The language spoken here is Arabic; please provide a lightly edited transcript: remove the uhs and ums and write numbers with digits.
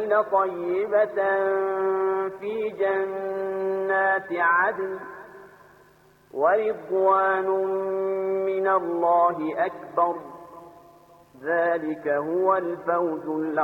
مساكن طيبة في جنات عدن ورضوان من الله أكبر ذلك هو الفوز العظيم.